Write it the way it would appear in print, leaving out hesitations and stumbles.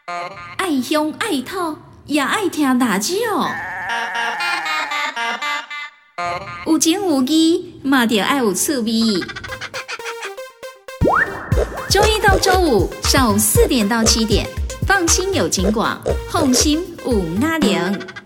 爱乡爱土，也爱听大酒。有情有义，嘛着爱有趣味。周一到周五上午4点到7点，放心有景广，放心有阿玲。